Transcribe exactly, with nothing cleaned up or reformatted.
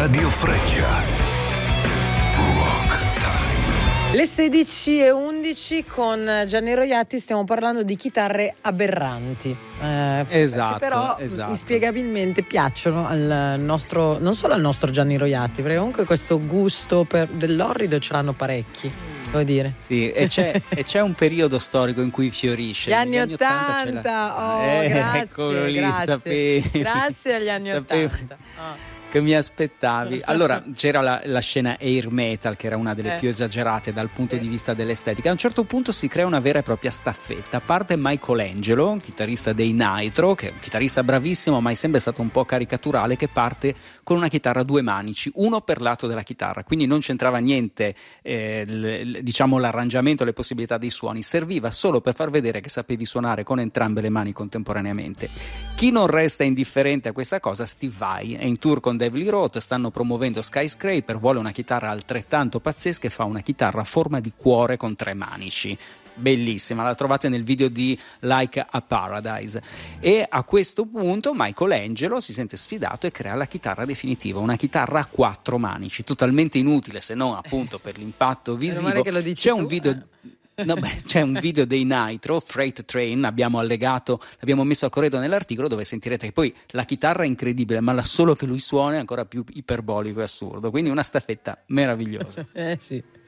Radio Freccia. Rock Time. Le sedici e undici con Gianni Roiatti stiamo parlando di chitarre aberranti. Eh, esatto, che però esatto. inspiegabilmente piacciono al nostro, non solo al nostro Gianni Roiatti, perché comunque questo gusto per, dell'orrido ce l'hanno parecchi. Devo dire. Sì, e c'è, e c'è un periodo storico in cui fiorisce. Gli anni Negli ottanta, oh eh, grazie, eccolo lì, grazie, sapevi. grazie agli anni Sapevi. ottanta. Oh. Che mi aspettavi. Allora c'era la, la scena air metal, che era una delle Eh. più esagerate dal punto Eh. di vista dell'estetica. A un certo punto si crea una vera e propria staffetta. Parte Michelangelo, chitarrista dei Nitro, che è un chitarrista bravissimo ma è sempre stato un po' caricaturale, che parte con una chitarra a due manici, uno per lato della chitarra, quindi non c'entrava niente eh, l, l, diciamo l'arrangiamento, le possibilità dei suoni, serviva solo per far vedere che sapevi suonare con entrambe le mani contemporaneamente. Chi non resta indifferente a questa cosa? Steve Vai è in tour con Dave Lee Roth, stanno promuovendo Skyscraper, vuole una chitarra altrettanto pazzesca e fa una chitarra a forma di cuore con tre manici. Bellissima, la trovate nel video di Like a Paradise. E a questo punto Michelangelo si sente sfidato e crea la chitarra definitiva, una chitarra a quattro manici, totalmente inutile se non appunto per l'impatto visivo. Meno male che lo dici C'è tu, un video eh. No, beh, c'è un video dei Nitro, Freight Train, abbiamo allegato, l'abbiamo messo a corredo nell'articolo, dove sentirete che poi la chitarra è incredibile, ma la solo che lui suona è ancora più iperbolico e assurdo, quindi una staffetta meravigliosa. Eh sì.